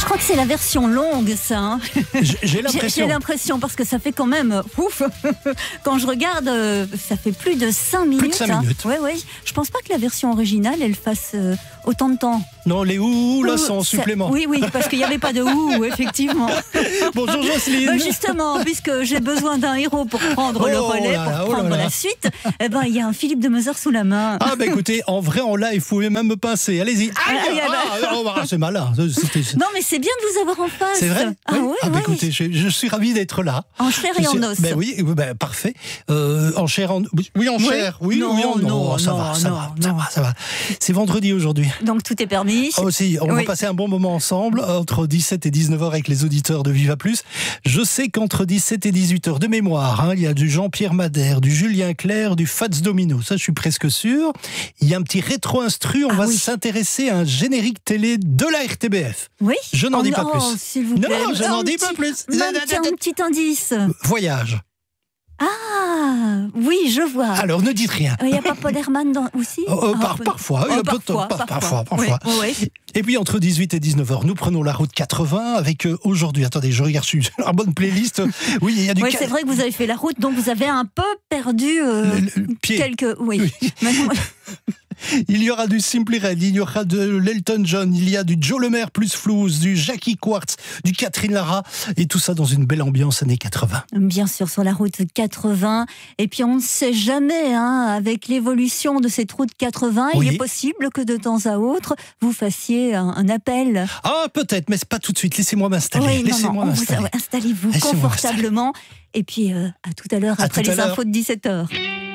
crois que c'est la version longue, ça. Hein. J'ai l'impression. J'ai l'impression, parce que ça fait quand même... Ouf. Quand je regarde, ça fait plus de 5 minutes. Plus de 5 minutes. Oui, oui. Je pense pas que la version originale, elle fasse autant de temps. Non, les là, sont en supplément. Oui, parce qu'il n'y avait pas de effectivement. Bonjour Jocelyne. Justement, puisque j'ai besoin d'un héros pour prendre le relais, pour prendre la suite, il y a un Philippe de Meuser sous la main. Ah, écoutez, en vrai, en live, vous pouvez même me pincer. Allez-y. C'est malin. Non, mais c'est bien de vous avoir en face. C'est vrai? Ah, oui. Écoutez, je suis ravi d'être là. En chair et en os. Oui, parfait. En chair, oui, en chair. Oui, non, ça va. C'est vendredi aujourd'hui. Donc tout est permis. Aussi, on va passer un bon moment ensemble entre 17 et 19h avec les auditeurs de Viva Plus. Je sais qu'entre 17 et 18h de mémoire, il y a du Jean-Pierre Madère, du Julien Clerc, du Fats Domino. Ça, je suis presque sûr. Il y a un petit rétro-instru. On va s'intéresser à un générique télé de la RTBF. Oui. Je n'en dis pas plus. S'il vous plaît. Non, je n'en dis pas plus. Un petit indice. Voyage. Ah, oui, je vois. Alors, ne dites rien. Il n'y a pas Paul Herman aussi? Parfois. Parfois. Oui. Et puis, entre 18 et 19h, nous prenons la route 80 avec aujourd'hui, attendez, je regarde la bonne playlist. Oui, il y a du... Oui, c'est vrai que vous avez fait la route, donc vous avez un peu perdu le pied. quelques... Oui. Il y aura du Simply Red, il y aura de l'Elton John, il y a du Joe Lemaire plus Flouze, du Jackie Quartz, du Catherine Lara, et tout ça dans une belle ambiance années 80. Bien sûr, sur la route 80. Et puis on ne sait jamais, avec l'évolution de cette route 80, il est possible que de temps à autre, vous fassiez un appel. Ah, peut-être, mais c'est pas tout de suite. Laissez-moi m'installer. Laissez-moi m'installer. Installez-vous confortablement. Et puis, à tout à l'heure, après les infos de 17h.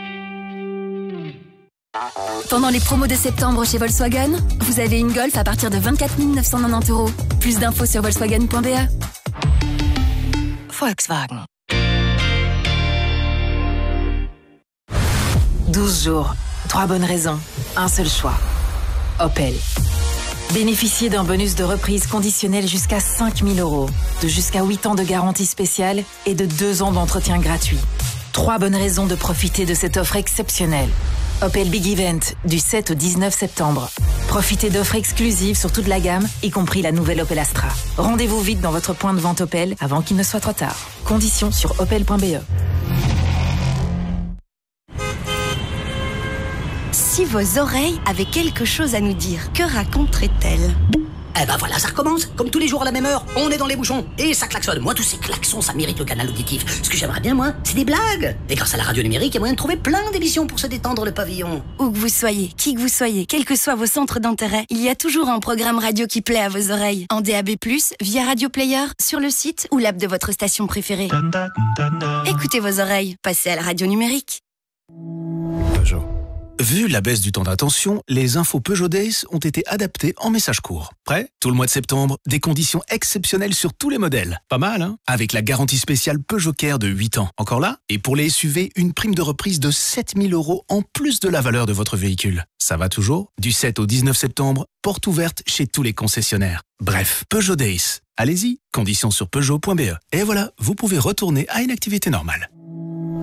Pendant les promos de septembre chez Volkswagen, vous avez une Golf à partir de 24 990 €. Plus d'infos sur volkswagen.be. Volkswagen. 12 jours, 3 bonnes raisons, un seul choix. Opel. Bénéficiez d'un bonus de reprise conditionnel jusqu'à 5 000 €, de jusqu'à 8 ans de garantie spéciale et de 2 ans d'entretien gratuit. 3 bonnes raisons de profiter de cette offre exceptionnelle. Opel Big Event, du 7 au 19 septembre. Profitez d'offres exclusives sur toute la gamme, y compris la nouvelle Opel Astra. Rendez-vous vite dans votre point de vente Opel avant qu'il ne soit trop tard. Conditions sur opel.be. Si vos oreilles avaient quelque chose à nous dire, que raconteraient-elles ? Eh ben voilà, ça recommence. Comme tous les jours à la même heure, on est dans les bouchons. Et ça klaxonne. Moi, tous ces klaxons, ça mérite le canal auditif. Ce que j'aimerais bien, moi, c'est des blagues. Et grâce à la radio numérique, il y a moyen de trouver plein d'émissions pour se détendre le pavillon. Où que vous soyez, qui que vous soyez, quels que soient vos centres d'intérêt, il y a toujours un programme radio qui plaît à vos oreilles. En DAB+, via Radio Player, sur le site ou l'app de votre station préférée. Écoutez vos oreilles, passez à la radio numérique. Peugeot. Vu la baisse du temps d'attention, les infos Peugeot Days ont été adaptées en message court. Prêt? Tout le mois de septembre, des conditions exceptionnelles sur tous les modèles. Pas mal, hein? Avec la garantie spéciale Peugeot Care de 8 ans. Encore là? Et pour les SUV, une prime de reprise de 7 000 € en plus de la valeur de votre véhicule. Ça va toujours? Du 7 au 19 septembre, porte ouverte chez tous les concessionnaires. Bref, Peugeot Days. Allez-y, conditions sur peugeot.be. Et voilà, vous pouvez retourner à une activité normale.